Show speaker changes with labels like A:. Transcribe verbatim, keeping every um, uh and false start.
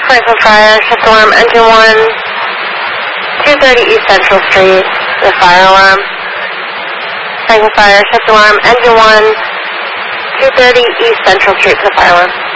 A: Franklin Fire, shift alarm, engine one, two thirty East Central Street, the fire alarm. Franklin Fire, shift alarm, engine one, two thirty East Central Street, the fire alarm.